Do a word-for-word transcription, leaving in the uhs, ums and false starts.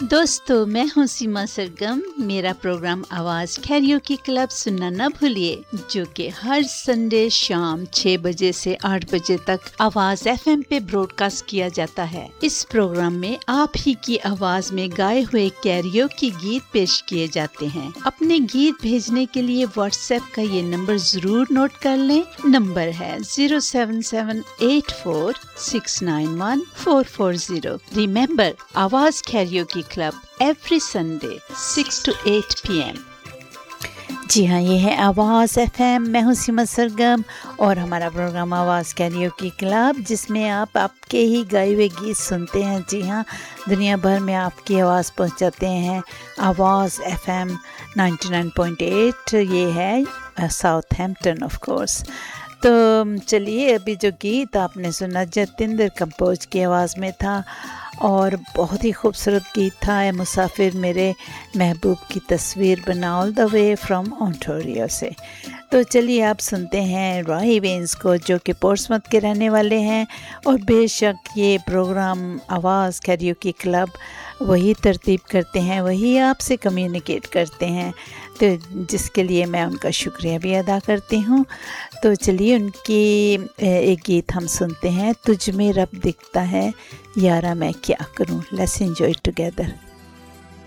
दोस्तों, मैं हूँ सीमा सरगम। मेरा प्रोग्राम आवाज़ कैरियोकी क्लब सुनना न भूलिए, जो कि हर संडे शाम छह बजे से आठ बजे तक आवाज़ एफएम पे ब्रॉडकास्ट किया जाता है। इस प्रोग्राम में आप ही की आवाज़ में गाए हुए कैरियोकी गीत पेश किए जाते हैं। अपने गीत भेजने के लिए व्हाट्सएप का ये नंबर ज़रूर नोट कर लें। नंबर है zero seven seven eight four six nine one four four zero. Remember, आवाज़ karaoke club every Sunday six to eight P M. जी हाँ, ये है आवाज़ एफएम। मैं हूँ सीमा सरगम और हमारा प्रोग्राम आवाज़ कैरियोकी क्लब, जिसमें आप आपके ही गाए हुए गीत सुनते हैं। जी हाँ, दुनिया भर में आपकी आवाज़ पहुँचाते हैं। आवाज़ FM ninety nine point eight, ये है साउथहैम्पटन ऑफ कोर्स। तो चलिए, अभी जो गीत आपने सुना जतिंदर कंपोज की आवाज़ में था और बहुत ही खूबसूरत गीत था। ए मुसाफिर मेरे महबूब की तस्वीर बना, all the way from Ontario से। तो चलिए आप सुनते हैं रॉय वेन्स को, जो कि पोर्ट्समouth के रहने वाले हैं। और बेशक ये प्रोग्राम आवाज़ कैरियोकी क्लब वही तरतीब करते हैं, वही आपसे कम्युनिकेट करते हैं, तो जिसके लिए मैं उनका शुक्रिया भी अदा करती हूँ। तो चलिए उनकी एक गीत हम सुनते हैं, तुझ में रब दिखता है यारा मैं क्या करूँ। Let's enjoy together.